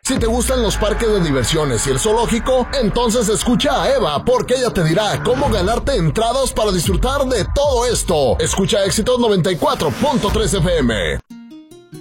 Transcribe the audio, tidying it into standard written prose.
Si te gustan los parques de diversiones y el zoológico, entonces escucha a Eva, porque ella te dirá cómo ganarte entradas para disfrutar de todo esto. Escucha Éxitos 94.3 FM.